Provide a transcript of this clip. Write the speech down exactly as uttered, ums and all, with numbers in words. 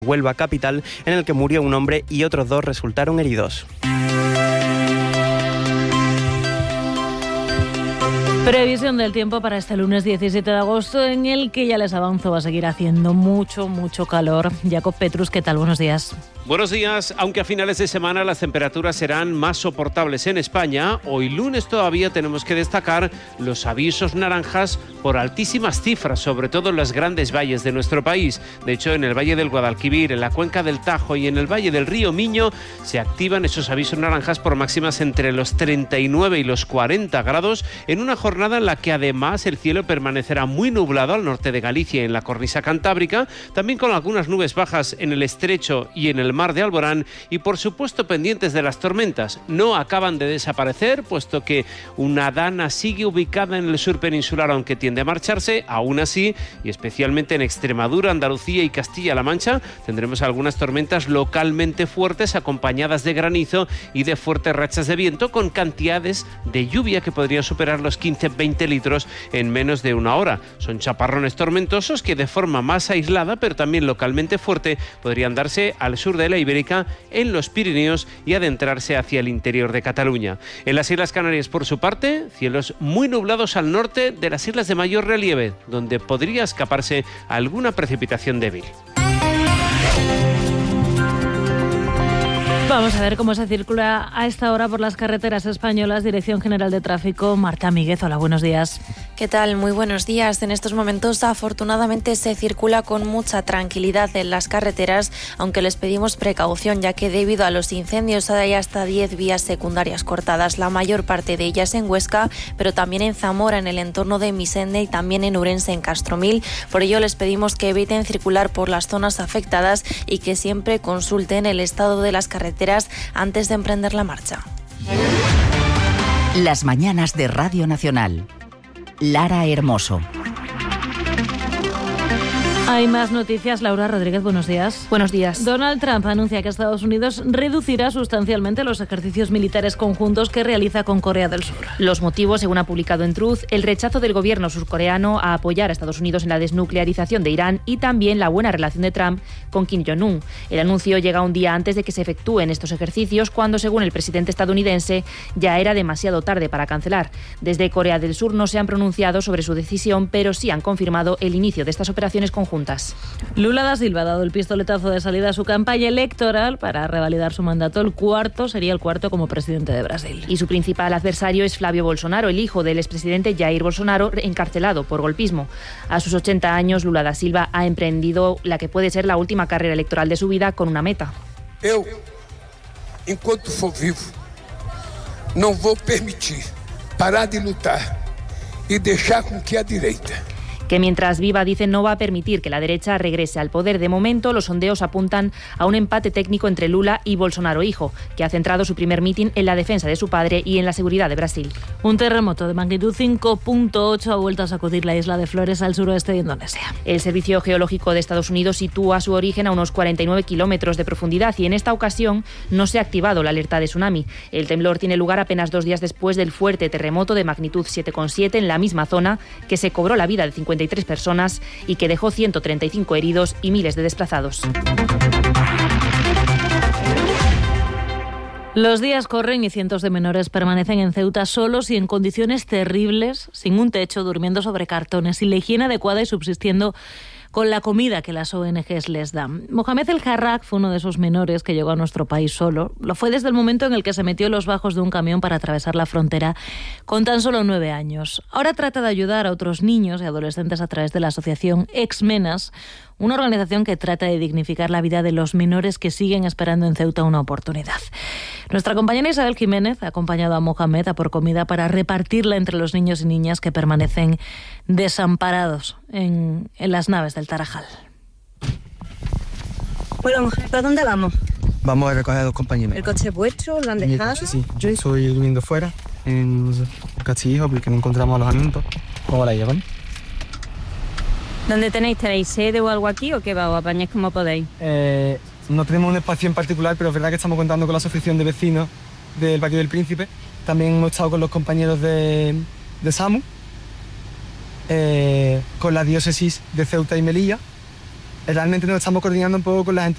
Huelva capital, en el que murió un hombre y otros dos resultaron heridos. Previsión del tiempo para este lunes diecisiete de agosto, en el que ya les avanzo va a seguir haciendo mucho, mucho calor. Jacob Petrus, ¿qué tal? Buenos días. Buenos días. Aunque a finales de semana las temperaturas serán más soportables en España, hoy lunes todavía tenemos que destacar los avisos naranjas por altísimas cifras, sobre todo en los grandes valles de nuestro país. De hecho, en el Valle del Guadalquivir, en la cuenca del Tajo y en el Valle del Río Miño se activan esos avisos naranjas por máximas entre los treinta y nueve y los cuarenta grados en una jornada en la que además el cielo permanecerá muy nublado al norte de Galicia y en la cornisa cantábrica, también con algunas nubes bajas en el estrecho y en el mar de Alborán y por supuesto pendientes de las tormentas. No acaban de desaparecer, puesto que una dana sigue ubicada en el sur peninsular, aunque tiende a marcharse. Aún así, y especialmente en Extremadura, Andalucía y Castilla-La Mancha, tendremos algunas tormentas localmente fuertes acompañadas de granizo y de fuertes rachas de viento, con cantidades de lluvia que podrían superar los quince a veinte litros en menos de una hora. Son chaparrones tormentosos que de forma más aislada, pero también localmente fuerte, podrían darse al sur de la Ibérica, en los Pirineos y adentrarse hacia el interior de Cataluña. En las Islas Canarias, por su parte, cielos muy nublados al norte de las islas de mayor relieve, donde podría escaparse alguna precipitación débil. Vamos a ver cómo se circula a esta hora por las carreteras españolas. Dirección General de Tráfico, Marta Míguez. Hola, buenos días. ¿Qué tal? Muy buenos días. En estos momentos, afortunadamente, se circula con mucha tranquilidad en las carreteras, aunque les pedimos precaución, ya que debido a los incendios hay hasta diez vías secundarias cortadas, la mayor parte de ellas en Huesca, pero también en Zamora, en el entorno de Misende, y también en Urense, en Castromil. Por ello, les pedimos que eviten circular por las zonas afectadas y que siempre consulten el estado de las carreteras antes de emprender la marcha. Las mañanas de Radio Nacional. Lara Hermoso. Hay más noticias. Laura Rodríguez, buenos días. Buenos días. Donald Trump anuncia que Estados Unidos reducirá sustancialmente los ejercicios militares conjuntos que realiza con Corea del Sur. Los motivos, según ha publicado en Truth, el rechazo del gobierno surcoreano a apoyar a Estados Unidos en la desnuclearización de Irán y también la buena relación de Trump con Kim Jong-un. El anuncio llega un día antes de que se efectúen estos ejercicios, cuando, según el presidente estadounidense, ya era demasiado tarde para cancelar. Desde Corea del Sur no se han pronunciado sobre su decisión, pero sí han confirmado el inicio de estas operaciones conjuntas. Lula da Silva ha dado el pistoletazo de salida a su campaña electoral para revalidar su mandato. El cuarto sería el cuarto como presidente de Brasil. Y su principal adversario es Flavio Bolsonaro, el hijo del expresidente Jair Bolsonaro, encarcelado por golpismo. A sus ochenta años, Lula da Silva ha emprendido la que puede ser la última carrera electoral de su vida con una meta. Eu, enquanto for vivo, não vou permitir parar de lutar e deixar com que a direita, que mientras viva, dice, no va a permitir que la derecha regrese al poder. De momento, los sondeos apuntan a un empate técnico entre Lula y Bolsonaro hijo, que ha centrado su primer mitin en la defensa de su padre y en la seguridad de Brasil. Un terremoto de magnitud cinco punto ocho ha vuelto a sacudir la isla de Flores al suroeste de Indonesia. El Servicio Geológico de Estados Unidos sitúa su origen a unos cuarenta y nueve kilómetros de profundidad y en esta ocasión no se ha activado la alerta de tsunami. El temblor tiene lugar apenas dos días después del fuerte terremoto de magnitud siete coma siete en la misma zona, que se cobró la vida de cincuenta y tres personas y que dejó ciento treinta y cinco heridos y miles de desplazados. Los días corren y cientos de menores permanecen en Ceuta solos y en condiciones terribles, sin un techo, durmiendo sobre cartones, sin la higiene adecuada y subsistiendo con la comida que las O N Ges les dan. Mohamed El Harrak fue uno de esos menores que llegó a nuestro país solo. Lo fue desde el momento en el que se metió en los bajos de un camión para atravesar la frontera con tan solo nueve años. Ahora trata de ayudar a otros niños y adolescentes a través de la asociación Exmenas, una organización que trata de dignificar la vida de los menores que siguen esperando en Ceuta una oportunidad. Nuestra compañera Isabel Jiménez ha acompañado a Mohamed a por comida para repartirla entre los niños y niñas que permanecen desamparados en, en las naves del Tarajal. Bueno, ¿para dónde vamos? Vamos a recoger a dos compañeros. ¿El coche es vuestro? ¿Lo han dejado? Sí, yo estoy durmiendo fuera, en Castillo, porque no encontramos alojamiento. ¿Cómo la llevan? ¿Dónde tenéis? ¿Tenéis sede o algo aquí o qué va? ¿O apañáis como podéis? Eh, no tenemos un espacio en particular, pero es verdad que estamos contando con la asociación de vecinos del Barrio del Príncipe. También hemos estado con los compañeros de, de SAMU, eh, con la diócesis de Ceuta y Melilla realmente nos estamos coordinando un poco con las entidades